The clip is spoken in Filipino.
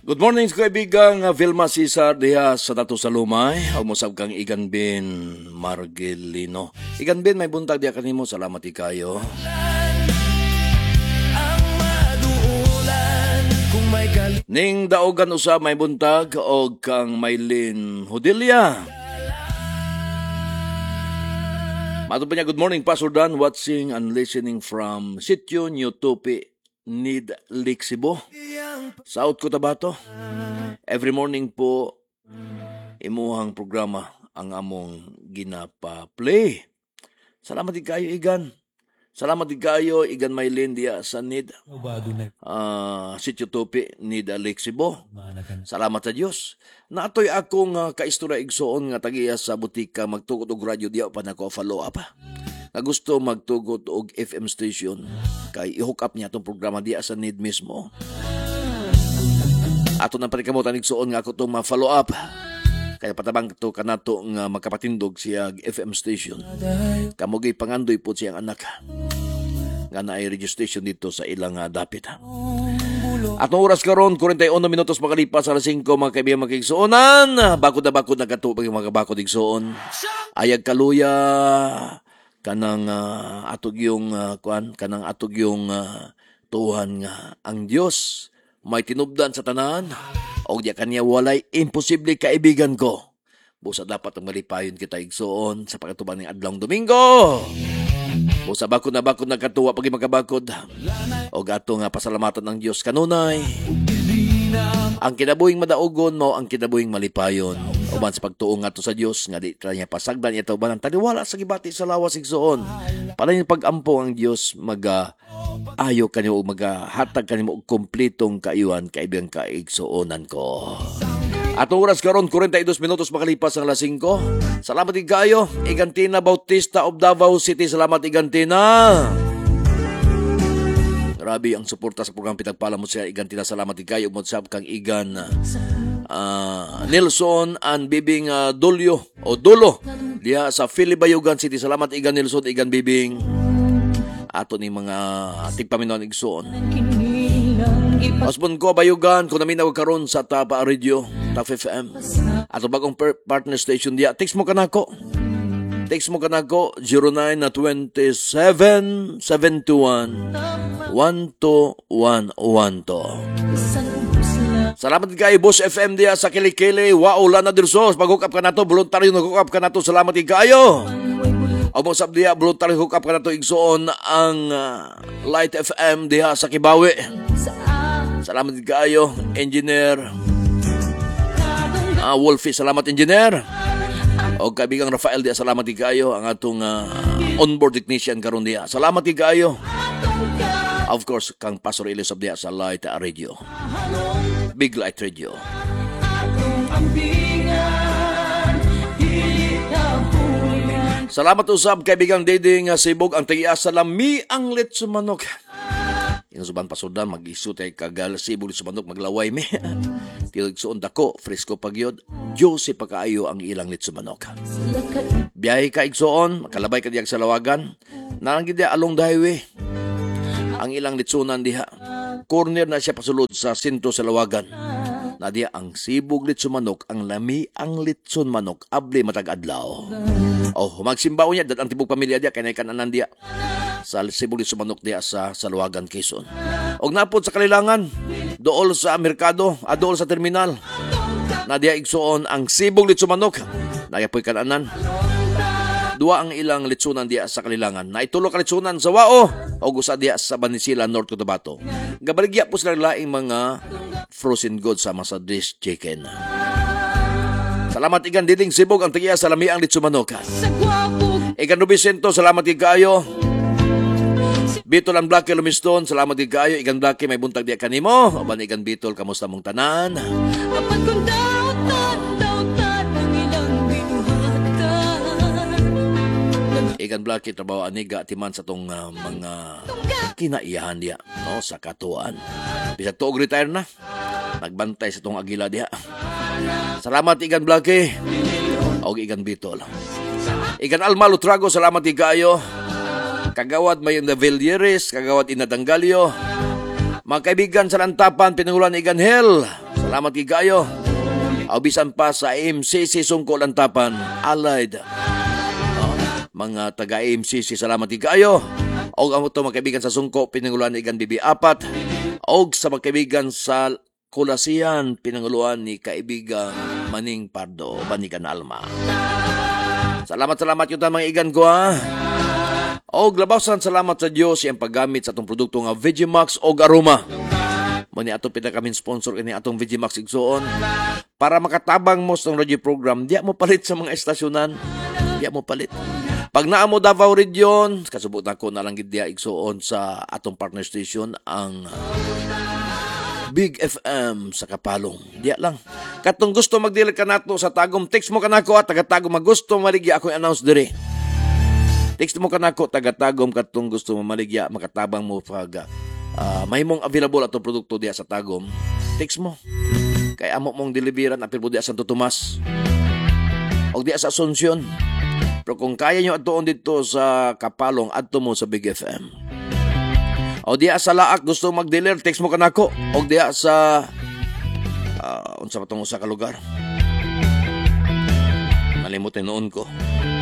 Good morning sa kaibigang Vilma Cesar diha sa Tato sa Lumay. Agmusab kang Igan Bin Margelino. Igan Bin, may buntag diya kanimo. Salamat ikayo. Ning daogan usab may buntag og kang Maylin Hudilia. Mato pa niya, good morning Pastor Dan, watching and listening from Sitio New Tupi, Need Lixibo, South Cotabato. Every morning po imuhang programa ang among ginapa-play. Salamat kayo Igan. Salamat kayo Igan Maylin diya sa Need Sitio Tupi, Need Lixibo. Salamat sa Dios. Natoy akong kaistorya igsoon nga tagiya sa butika magtugot og radyo diya pa nako follow up. Na gusto magtugot og FM station kay i-hook up niya itong programa diya sa Need mismo. Ato nang panikamutan igsoon nga ako itong ma-follow up. Kaya patabang ito kanato nga magkapatindog siya FM station. Kamugay pangandoy po siyang anak. Nga na ay registration dito sa ilang dapit. Atong oras karon 41 minutos makalipas alas 5 mga kaibigan magigsuonan. Bakod na katupag mga bakod igsuon. Ayag kaluya kanang atog yung tuhan nga ang Dios may tinubdan sa tanan og diya kanya walay imposible kaibigan ko. Busa dapat ang malipayon kita igsuon sa pagatuban ng adlong Domingo. Busa bakod na katuwa pag magkabakod. O gato nga pasalamatan ng Diyos kanunay. Ang kinabuhing madaugon mo, ang kinabuhing malipayon. Uban sa pagtuong nga to sa Diyos, nga di kanya pasagdan ito ba ng taniwala sa gibati sa lawas igsoon. Palayin pag-ampo ang Diyos, ayo kanimo magahatag kanimo og kompletong kaayuhan kaibigan kaigsoonan ko. Atong oras karon 42 minutos makalipas ang alas 5. Salamat kayo Igantina Bautista of Davao City. Salamat Igantina. Grabe ang suporta sa program pinagpala mo siya Igantina. Salamat kayo mo sab kang Igan Nelson and Bibing Dulo diya sa Filibayugan City. Salamat Igan Nelson, Igan Bibing. Ato ni mga tigpaminon igsoon. Husband ko Bayugan kung namin karon sa Tapa Radio, Tap FM. Ato bagong partner station diya. Text mo kanako 0917-721-12112. Salamat kayo Boss FM diya sa Kilikili. Wow, Lana Dirsos. Pag-hook up ka na to, voluntaryo nag-hook up ka na to. Salamat kayo. O mo sab diya, voluntaryo hook up ka na to igsoon ang Light FM diya sa Kibawi. Salamat kayo, Engineer Wolfie. Salamat, Engineer. O kaibigang Rafael diya, salamat kayo. Ang atong onboard technician karon diya. Salamat kayo. Of course, kang Pastor Elisab diya sa Light Radio. Big Light Radio. Salamat usab kaibigang Dede nga sibog ang tagiya sa lami ang litsumanok. Yung suban pasudan mag-isu tay kagal sibog litsumanok maglaway me. Tilig suon dako fresco pagyod. Jose pakaayo ang ilang litsumanok. Biyahe ka igsuon, makalabay ka diag sa lawagan. Narangid dia along the highway. Ang ilang litsunan diha. Corner na siya pasulod sa sentro sa lawagan. Na diya ang sibog litsumanok, ang lami ang litsun manok, abli matag adlaw. Magsimbaw niya, dat ang tibog pamilya diya, kaya kananan diya. Sa sibog litsumanok diya sa Saluagan, Quezon. Og napod sa Kalilangan, dool sa merkado, dool sa terminal. Na diya igsuon ang sibog litsumanok. Nayapoy kananan. Dua ang ilang litsunan diya sa Kalilangan. Na itulo ka litsunan sa Wao, o gusa diya sa Banisila, North Cotabato. Gabaligya po sila laing mga frozen goods sama sa dish chicken. Salamat Igan Diding Sibog ang tagiya sa lami ang litsumanok. Igan Rubicento, salamat kayo. Bitol ang Blackie Lumiston, salamat kayo. Igan Blackie, may buntag diya kanimo. Oban Igan Bitol, kamusta mong tanan? Igan Blackie, trabaho aniga timan sa tong mga kinaiyahan diya, no, sa katuan. Bisag tuog retire na. Nagbantay sa tong agila diya. Salamat Igan Blackie. O Igan Bitol. Igan Alma Lutrago, salamat kayo. Kagawad Mayon de Villeres, kagawad Inadanggalyo. Mga kaibigan sa Lantapan, pinangulan Igan Hell. Salamat kayo. Bisan pa sa MCC Sungko Lantapan, Allied. Mga taga-MCC, salamat kayo. Og ang ito magkaibigan sa Sungko, pinanguluan ni Igan Bibi Apat. Og sa magkaibigan sa Kulasian, pinanguluan ni kaibigan Maning Pardo, Banikan Alma. Salamat yun mga igan ko ha. Og labasan salamat sa Diyos yung paggamit sa atong produkto nga Vegimax og Aroma. Muna atong pinakamin sponsor ini atong Vegimax igsuon. Para makatabang mo sa radio program, diya mo palit sa mga estasyonan. Diya mo palit. Pag naa mo Davao Region, kasubot na ko na lang diya igsuon sa atong partner station ang Big FM sa Kapalong. Diya lang. Katong gusto magdili ka nato sa Tagum, text mo kanako at taga-Tagum gusto maligya ako i-announce dire. Text mo kanako taga-Tagum katong gusto maligya makatabang mo pag may mong available atong produkto diya sa Tagum. Text mo. Kay amo mong deliveran apil po diya sa Santo Tomas. O diya sa Asuncion. Pero kung kaya nyo atoon dito sa Kapalong, adto mo sa Big FM. O diya sa Laak gusto mag-deliver, text mo kanako. O diya sa unsa pa tong usa ka lugar. Nalimutan noon ko.